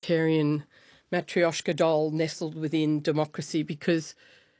egalitarian matryoshka doll nestled within democracy, because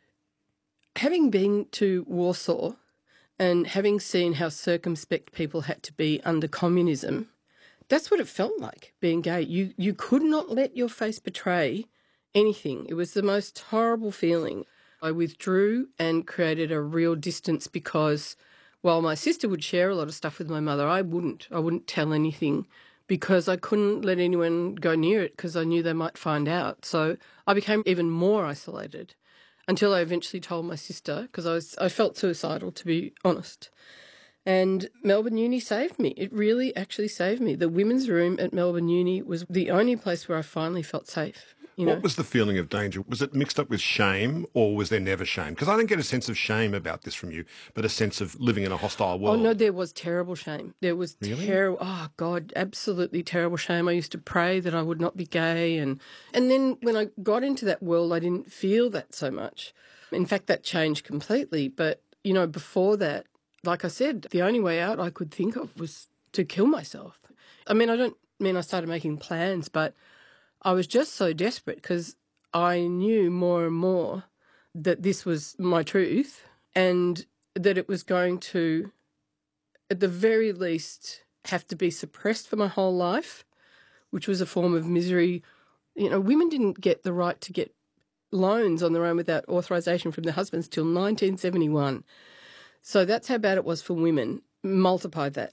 having been to Warsaw and having seen how circumspect people had to be under communism, that's what it felt like, being gay. You could not let your face betray anything. It was the most horrible feeling. I withdrew and created a real distance because while my sister would share a lot of stuff with my mother, I wouldn't. I wouldn't tell anything because I couldn't let anyone go near it because I knew they might find out. So I became even more isolated until I eventually told my sister, because I felt suicidal, to be honest. And Melbourne Uni saved me. It really actually saved me. The women's room at Melbourne Uni was the only place where I finally felt safe. What was the feeling of danger? Was it mixed up with shame, or was there never shame? Because I don't get a sense of shame about this from you, but a sense of living in a hostile world. Oh, no, there was terrible shame. There was terrible, oh, God, absolutely terrible shame. I used to pray that I would not be gay. And then when I got into that world, I didn't feel that so much. In fact, that changed completely. But, before that, like I said, the only way out I could think of was to kill myself. I mean, I don't mean I started making plans, but I was just so desperate because I knew more and more that this was my truth and that it was going to, at the very least, have to be suppressed for my whole life, which was a form of misery. Women didn't get the right to get loans on their own without authorisation from their husbands till 1971. So that's how bad it was for women. Multiply that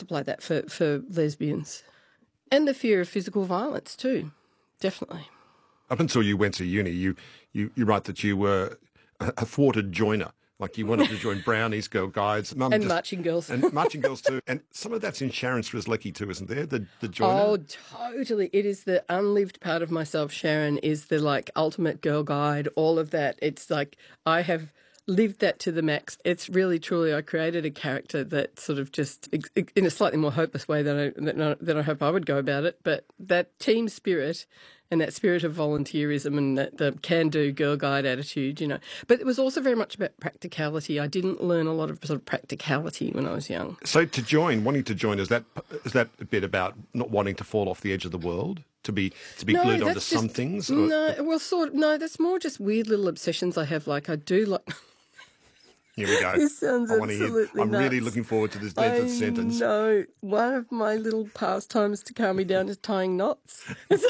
for lesbians. And the fear of physical violence too. Definitely. Up until you went to uni, you write that you were a thwarted joiner. Like you wanted to join Brownies, Girl Guides. And marching girls. And marching girls too. And some of that's in Sharon Strzelecki too, isn't there? The joiner? Oh, totally. It is the unlived part of myself. Sharon is the ultimate girl guide, all of that. It's like I have lived that to the max. It's really, truly, I created a character that sort of just, in a slightly more hopeless way than I hope I would go about it, but that team spirit and that spirit of volunteerism and the can-do girl guide attitude, But it was also very much about practicality. I didn't learn a lot of sort of practicality when I was young. So wanting to join, is that a bit about not wanting to fall off the edge of the world? To be glued onto some things? Or? No, that's more just weird little obsessions I have. I do like... Here we go. This sounds absolutely I'm nuts. really looking forward to this next sentence. No, one of my little pastimes to calm me down is tying knots.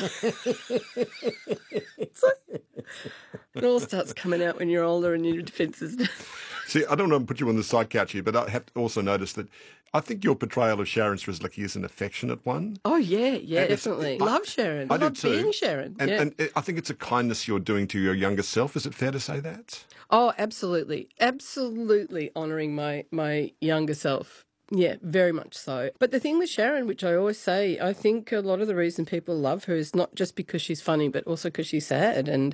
It all starts coming out when you're older and your defences. See, I don't want to put you on the side couch here, but I have to also notice that I think your portrayal of Sharon Strzelecki is an affectionate one. Oh, yeah, definitely. Love Sharon. I love do too. Being Sharon. And I think it's a kindness you're doing to your younger self. Is it fair to say that? Oh, absolutely. Absolutely honouring my younger self. Yeah, very much so. But the thing with Sharon, which I always say, I think a lot of the reason people love her is not just because she's funny, but also because she's sad and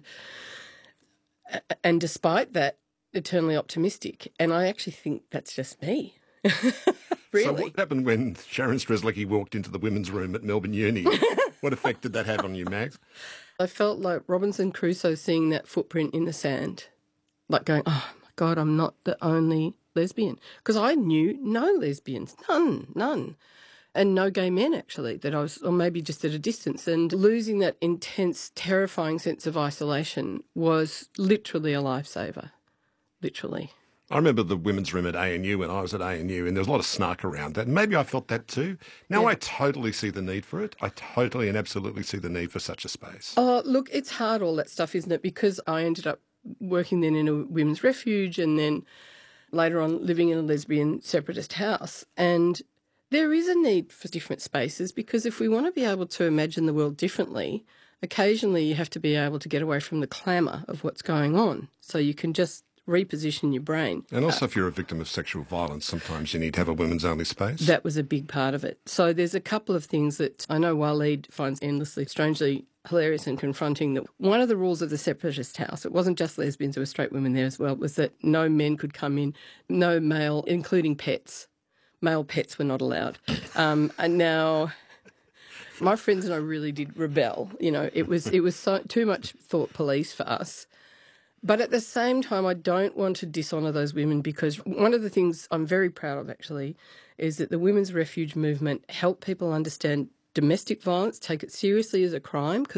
despite that, eternally optimistic. And I actually think that's just me. Really. So what happened when Sharon Strzelecki walked into the women's room at Melbourne Uni? What effect did that have on you, Max? I felt like Robinson Crusoe seeing that footprint in the sand, like going, oh, my God, I'm not the only lesbian. Because I knew no lesbians, none. And no gay men, actually, that I was, or maybe just at a distance. And losing that intense, terrifying sense of isolation was literally a lifesaver, literally. I remember the women's room at ANU when I was at ANU, and there was a lot of snark around that. And maybe I felt that too. Now I totally see the need for it. I totally and absolutely see the need for such a space. Oh, look, it's hard, all that stuff, isn't it? Because I ended up working then in a women's refuge and then later on living in a lesbian separatist house. And there is a need for different spaces because if we want to be able to imagine the world differently, occasionally you have to be able to get away from the clamour of what's going on so you can just reposition your brain. And also if you're a victim of sexual violence, sometimes you need to have a women's only space. That was a big part of it. So there's a couple of things that I know Waleed finds endlessly, strangely hilarious and confronting. That one of the rules of the separatist house, it wasn't just lesbians, there were straight women there as well, was that no men could come in, no male, including pets. Male pets were not allowed. And now my friends and I really did rebel. It was so, too much thought police for us. But at the same time, I don't want to dishonour those women because one of the things I'm very proud of, actually, is that the women's refuge movement helped people understand domestic violence, take it seriously as a crime,